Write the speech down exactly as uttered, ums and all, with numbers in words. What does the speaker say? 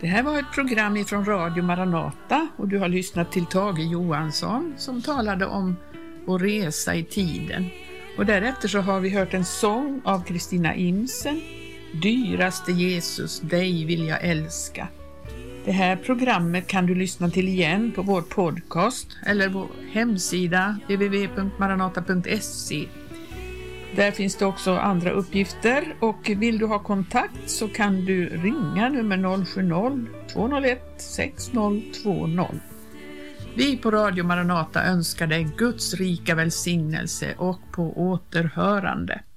Det här var ett program ifrån Radio Maranata och du har lyssnat till Tage Johansson som talade om vår resa i tiden. Och därefter så har vi hört en sång av Kristina Imsen, Dyraste Jesus, dig vill jag älska. Det här programmet kan du lyssna till igen på vår podcast eller vår hemsida w w w punkt maranata punkt se. Där finns det också andra uppgifter och vill du ha kontakt så kan du ringa nummer noll sju noll två noll ett sex noll två noll. Vi på Radio Maranata önskar dig Guds rika välsignelse och på återhörande.